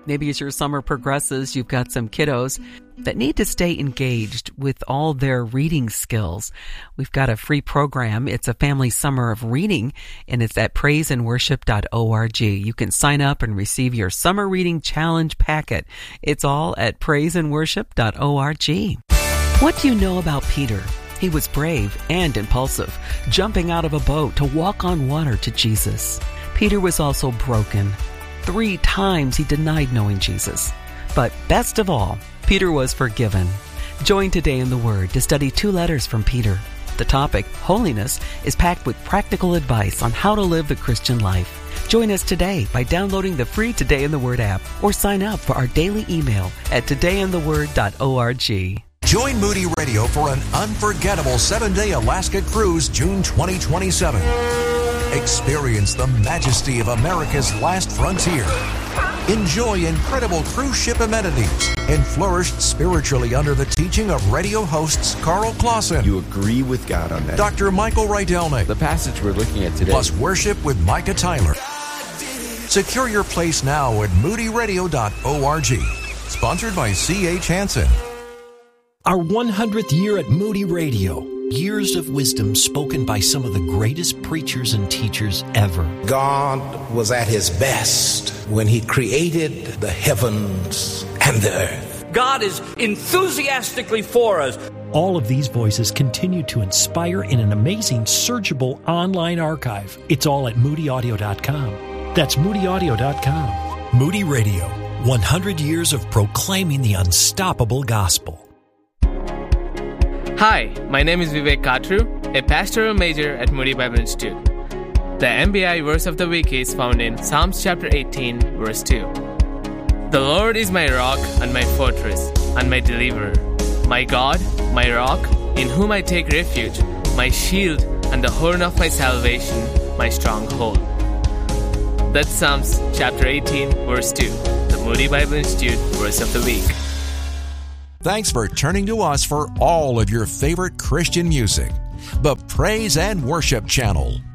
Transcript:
Maybe as your summer progresses, you've got some kiddos that need to stay engaged with all their reading skills. We've got a free program. It's a family summer of reading, and it's at praiseandworship.org. You can sign up and receive your summer reading challenge packet. It's all at praiseandworship.org. What do you know about Peter? He was brave and impulsive, jumping out of a boat to walk on water to Jesus. Peter was also broken. 3 times he denied knowing Jesus. But best of all, Peter was forgiven. Join Today in the Word to study 2 letters from Peter. The topic, holiness, is packed with practical advice on how to live the Christian life. Join us today by downloading the free Today in the Word app or sign up for our daily email at todayintheword.org. Join Moody Radio for an unforgettable 7-day Alaska cruise, June 2027. Experience the majesty of America's last frontier. Enjoy incredible cruise ship amenities and flourish spiritually under the teaching of radio hosts Carl Clausen. You agree with God on that. Dr. Michael Rydelnik. The passage we're looking at today. Plus worship with Micah Tyler. Secure your place now at moodyradio.org. Sponsored by C.H. Hansen. Our 100th year at Moody Radio. Years of wisdom spoken by some of the greatest preachers and teachers ever. God was at his best when he created the heavens and the earth. God is enthusiastically for us. All of these voices continue to inspire in an amazing searchable online archive. It's all at moodyaudio.com. That's moodyaudio.com. Moody Radio, 100 years of proclaiming the unstoppable gospel. Hi, my name is Vivek Katru, a pastoral major at Moody Bible Institute. The MBI verse of the week is found in Psalms chapter 18, verse 2. The Lord is my rock and my fortress and my deliverer, my God, my rock, in whom I take refuge, my shield and the horn of my salvation, my stronghold. That's Psalms chapter 18, verse 2, the Moody Bible Institute verse of the week. Thanks for turning to us for all of your favorite Christian music. The Praise and Worship Channel.